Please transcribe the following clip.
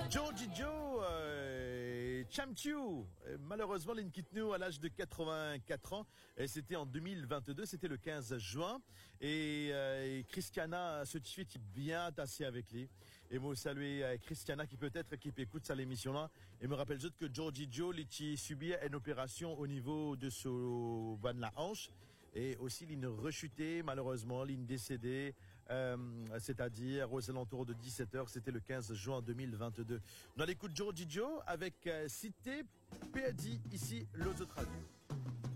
Georgie Joe, Champiou, malheureusement, il quitte nous à l'âge de 84 ans. Et c'était en 2022, c'était le 15 juin. Et Christiana se fait bien tassé avec lui. Et moi, saluer Christiana qui peut-être qui écoute ça l'émission là. Et me rappelle juste que Georgie Joe, il subit une opération au niveau de son van de la hanche. Et aussi l'ine rechuté, malheureusement, l'ine décédée, c'est-à-dire aux alentours de 17h, c'était le 15 juin 2022. On a l'écoute Georgie Joe avec Cité PAD ici, l'Autre Radio.